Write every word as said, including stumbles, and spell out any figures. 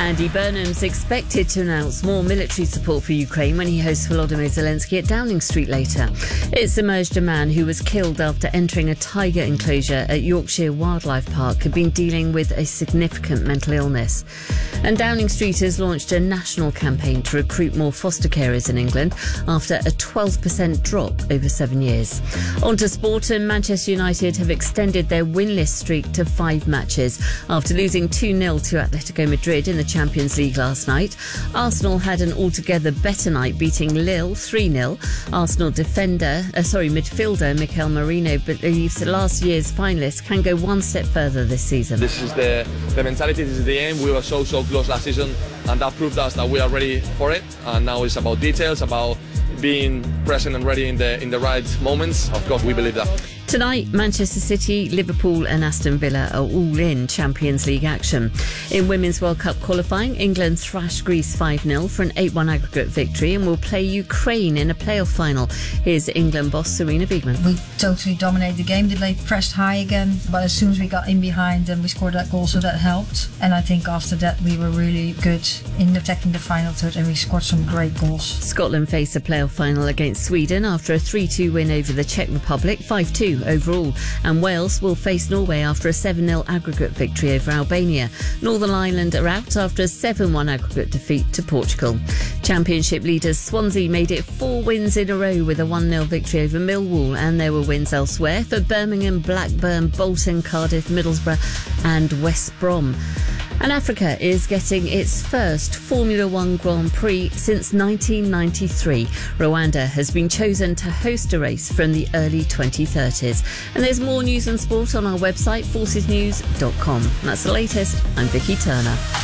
Andy Burnham's expected to announce more military support for Ukraine when he hosts Volodymyr Zelensky at Downing Street later. It's emerged a man who was killed after entering a tiger enclosure at Yorkshire Wildlife Park had been dealing with a significant mental illness. And Downing Street has launched a national campaign to recruit more foster carers in England after a twelve percent drop over seven years. On to sport, and Manchester United have extended their winless streak to five matches after losing two nil to Atletico Madrid in the Champions League last night. Arsenal had an altogether better night, beating Lille three nil. Arsenal defender, uh, sorry, midfielder Mikel Merino believes that last year's finalists can go one step further this season. This is the, the mentality, this is the aim. We were so, so close last season, and that proved us that we are ready for it. And now it's about details, about being present and ready in the in the right moments. Of course, we believe that. Tonight, Manchester City, Liverpool and Aston Villa are all in Champions League action. In Women's World Cup qualifying, England thrashed Greece five nil for an eight one aggregate victory and will play Ukraine in a playoff final. Here's England boss Serena Wiegman. We totally dominated the game. They pressed high again, but as soon as we got in behind them, we scored that goal, so that helped. And I think after that, we were really good in attacking the final third, and we scored some great goals. Scotland face a playoff final against Sweden after a three two win over the Czech Republic, five two overall, and Wales will face Norway after a seven nil aggregate victory over Albania. Northern Ireland are out after a seven one aggregate defeat to Portugal. Championship leaders Swansea made it four wins in a row with a one nil victory over Millwall, and there were wins elsewhere for Birmingham, Blackburn, Bolton, Cardiff, Middlesbrough and West Brom. And Africa is getting its first Formula One Grand Prix since nineteen ninety-three. Rwanda has been chosen to host a race from the early twenty thirties. And there's more news and sport on our website, forces news dot com. That's the latest. I'm Vicky Turner.